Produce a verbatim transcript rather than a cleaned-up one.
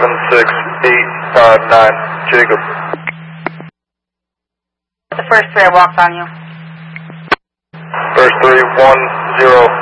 seven six eight uh, nine, Jacob. The first three I walked on you. First three, one, zero,